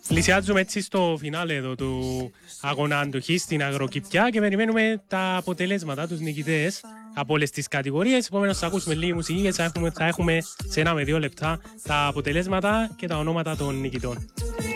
Πλησιάζουμε έτσι στο φινάλε εδώ του αγώνα αντοχή στην Αγροκηπιά και περιμένουμε τα αποτελέσματα, τους νικητές από όλες τις κατηγορίες. Επομένως θα ακούσουμε λίγη μουσική και θα έχουμε σε 1 με 2 λεπτά τα αποτελέσματα και τα ονόματα των νικητών.